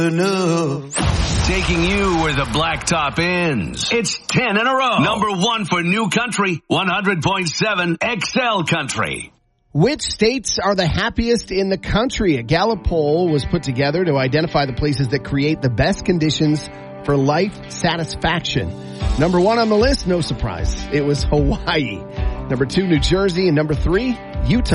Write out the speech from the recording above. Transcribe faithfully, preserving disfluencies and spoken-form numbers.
enough. Taking you where the blacktop ends. It's ten in a row. Number one for New Country, one hundred point seven X L Country. Which states are the happiest in the country? A Gallup poll was put together to identify the places that create the best conditions for life satisfaction. Number one on the list, no surprise, it was Hawaii. Number two, New Jersey. And number three, Utah.